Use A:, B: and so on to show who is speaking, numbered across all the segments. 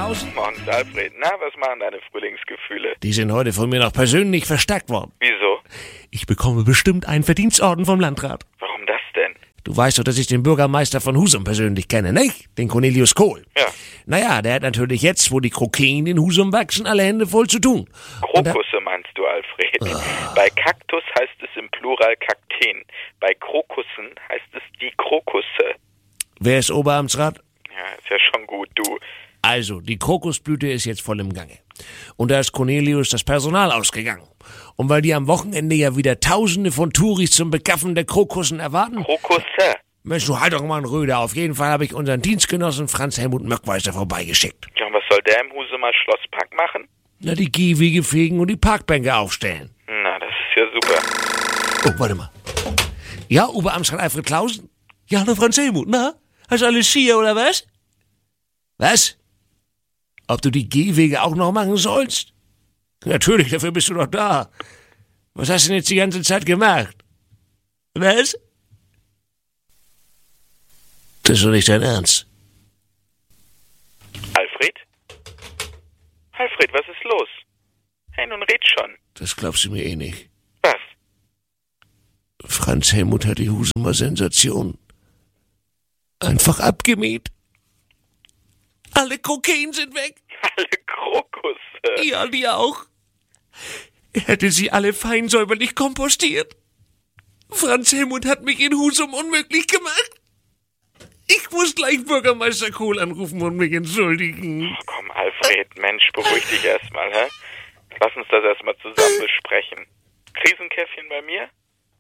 A: Klausen.
B: Morgens, Alfred. Na, was machen deine Frühlingsgefühle?
A: Die sind heute von mir noch persönlich verstärkt worden.
B: Wieso?
A: Ich bekomme bestimmt einen Verdienstorden vom Landrat.
B: Warum das denn?
A: Du weißt doch, dass ich den Bürgermeister von Husum persönlich kenne, nicht? Den Cornelius Kohl.
B: Ja.
A: Naja, der hat natürlich jetzt, wo die Krokeien in Husum wachsen, alle Hände voll zu tun.
B: Krokusse meinst du, Alfred? Bei Kaktus heißt es im Plural Kakteen. Bei Krokussen heißt es die Krokusse.
A: Wer ist Oberamtsrat?
B: Ja, ist ja schon gut, du.
A: Also, die Krokusblüte ist jetzt voll im Gange. Und da ist Cornelius das Personal ausgegangen. Und weil die am Wochenende ja wieder Tausende von Touris zum Begaffen der Krokussen erwarten...
B: Krokusse?
A: Mensch, du halt doch mal einen Röder. Auf jeden Fall habe ich unseren Dienstgenossen Franz Helmut Möckweiser vorbeigeschickt.
B: Ja, und was soll der im Husumer Schlosspark machen?
A: Na, die Gehwege fegen und die Parkbänke aufstellen.
B: Na, das ist ja super.
A: Oh, warte mal. Ja, Oberamtsrat Alfred Klausen? Ja, hallo Franz Helmut, na? Hast du alles hier, oder was? Was? Ob du die Gehwege auch noch machen sollst? Natürlich, dafür bist du doch da. Was hast du denn jetzt die ganze Zeit gemacht? Was? Das ist doch nicht dein Ernst.
B: Alfred? Alfred, was ist los? Hey, nun red schon.
A: Das glaubst du mir eh nicht.
B: Was?
A: Franz Helmut hat die Husumer Sensation einfach abgemäht. Alle Krokeien sind weg.
B: Alle Krokusse.
A: Ja, die auch. Er hätte sie alle fein säuberlich kompostiert. Franz Helmut hat mich in Husum unmöglich gemacht. Ich muss gleich Bürgermeister Kohl anrufen und mich entschuldigen.
B: Oh, komm, Alfred, Mensch, beruhig dich erstmal, hä? Lass uns das erstmal zusammen besprechen. Krisenkäffchen bei mir?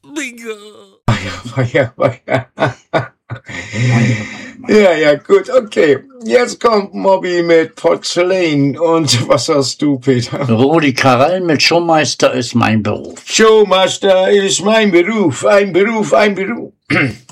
C: Ja, gut, okay. Jetzt kommt Mobby mit Porzellan. Und was hast du, Peter?
D: Rudi Carell mit Showmeister ist mein Beruf.
C: Showmaster ist mein Beruf. Ein Beruf.